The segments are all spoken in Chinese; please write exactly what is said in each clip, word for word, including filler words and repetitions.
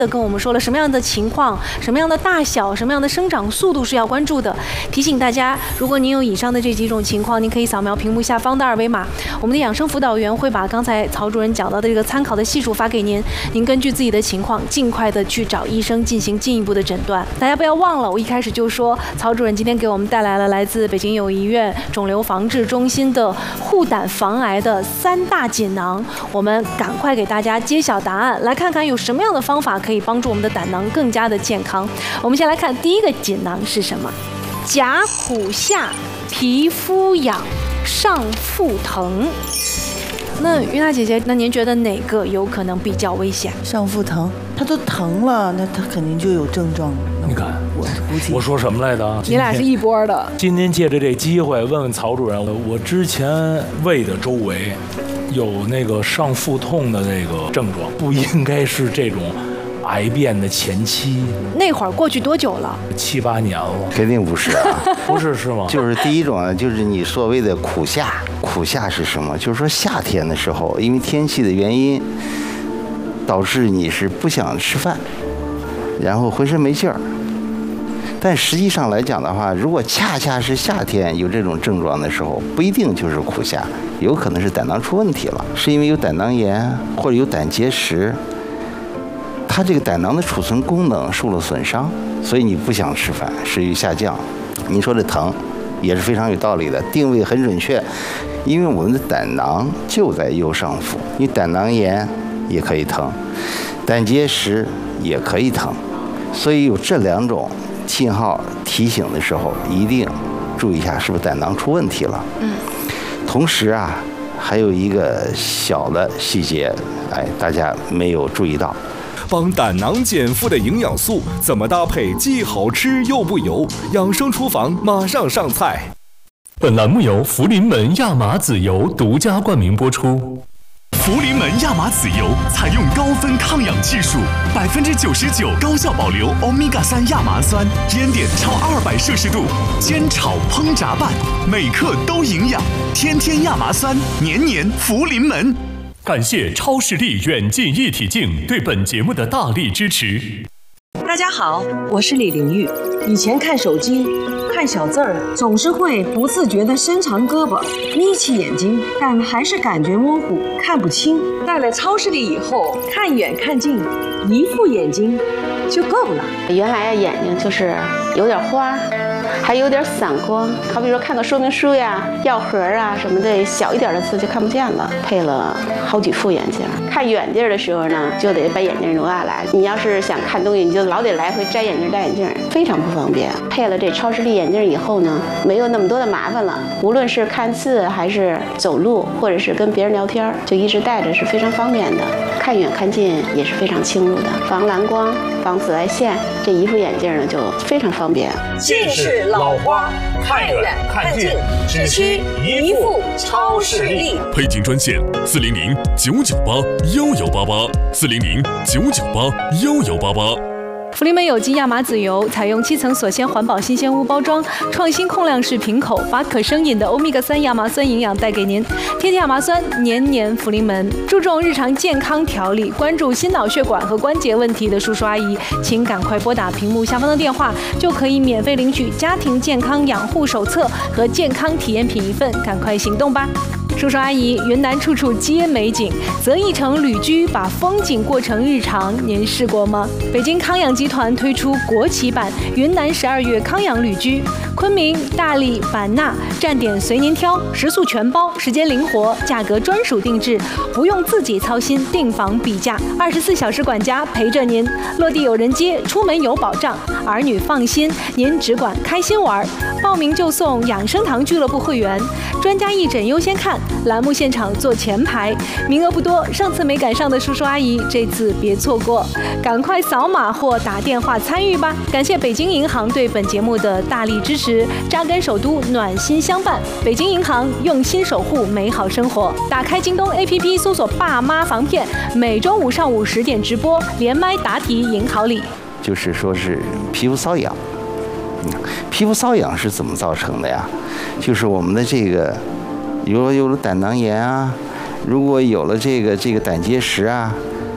跟我们说了什么样的情况、什么样的大小、什么样的生长速度是要关注的。提醒大家，如果您有以上的这几种情况，您可以扫描屏幕下方的二维码，我们的养生辅导员会把刚才曹主任讲到的这个参考的系数发给您，您根据自己的情况尽快的去找医生进行进一步的诊断。大家不要忘了，我一开始就说曹主任今天给我们带来了来自北京友谊医院肿瘤防治中心的护胆防癌的三大锦囊，我们赶快给大家揭晓答案，来看看有什么样的方法可以可以帮助我们的胆囊更加的健康。我们先来看第一个锦囊是什么？甲苦下，皮肤痒，上腹疼。那于娜姐姐，那您觉得哪个有可能比较危险？ 上腹疼，它都疼了，那它肯定就有症状。 你看， 我估计我说什么来着？ 你俩是一波的。 今天借着这机会问问曹主任，我之前胃的周围有那个上腹痛的那个症状，不应该是这种癌变的前期。 那会儿过去多久了？ 七八年了。 肯定不是啊， 不是是吗？ 就是第一种啊，就是你所谓的苦夏。苦夏是什么？就是说夏天的时候，因为天气的原因，导致你是不想吃饭，然后浑身没劲儿。但实际上来讲的话，如果恰恰是夏天有这种症状的时候，不一定就是苦夏，有可能是胆囊出问题了，是因为有胆囊炎或者有胆结石。它这个胆囊的储存功能受了损伤，所以你不想吃饭，食欲下降。你说的疼也是非常有道理的，定位很准确，因为我们的胆囊就在右上腹，你胆囊炎也可以疼，胆结石也可以疼，所以有这两种信号提醒的时候，一定注意一下是不是胆囊出问题了。嗯。同时啊，还有一个小的细节，哎，大家没有注意到。 帮胆囊减负的营养素怎么搭配既好吃又不油？养生厨房马上上菜。 本栏目由福临门亚麻籽油独家冠名播出。 福临门亚麻籽油采用高分抗氧技术，百分之九十九高效保留欧米伽三亚麻酸，烟点超二百摄氏度，煎炒烹炸拌，每克都营养。天天亚麻酸，年年福临门。 感谢超视力远近一体镜对本节目的大力支持。 大家好，我是李玲玉。以前看手机看小字儿，总是会不自觉地伸长胳膊眯起眼睛，但还是感觉模糊，看不清。戴了超视力以后，看远看近，一副眼睛就够了。 原来眼睛就是有点花，还有点散光，好比说看个说明书呀、药盒啊什么的，小一点的字就看不见了。配了好几副眼镜，看远地儿的时候呢，就得把眼镜挪下来。你要是想看东西，你就老得来回摘眼镜、戴眼镜，非常不方便。配了这超视力眼镜以后呢，没有那么多的麻烦了。无论是看字，还是走路，或者是跟别人聊天，就一直戴着是非常方便的。看远看近也是非常清楚的，防蓝光、防紫外线。这一副眼镜呢，就非常方便。 近视老花，看远看近，只需一副超视力。 配镜专线：四零零九九八幺幺八八，四零零九九八幺幺八八。 福临门有机亚麻籽油采用七层锁鲜环保新鲜屋包装，创新控量式瓶口，把可生饮的欧米伽三亚麻酸营养带给您。天天亚麻酸，年年福临门。注重日常健康调理，关注心脑血管和关节问题的叔叔阿姨，请赶快拨打屏幕下方的电话，就可以免费领取家庭健康养护手册和健康体验品一份，赶快行动吧！叔叔阿姨，云南处处皆美景，择一城旅居，把风景过成日常，您试过吗？北京康养集团推出国旗版云南十二月康养旅居，昆明、大理、版纳站点随您挑，食宿全包，时间灵活，价格专属定制，不用自己操心订房比价，二十四小时管家陪着您，落地有人接，出门有保障，儿女放心，您只管开心玩。报名就送养生堂俱乐部会员，专家义诊优先看，栏目现场坐前排，名额不多，上次没赶上的叔叔阿姨，这次别错过，赶快扫码或打电话参与吧！感谢北京银行对本节目的大力支持，扎根首都，暖心相伴。北京银行用心守护美好生活。打开京东 A P P 搜索“爸妈防骗”，每周五上午十点直播，连麦答题赢好礼。 就是说是皮肤瘙痒，皮肤瘙痒是怎么造成的呀？就是我们的这个有有了胆囊炎啊，如果有了这个这个胆结石啊，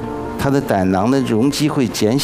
它的胆囊的容积会减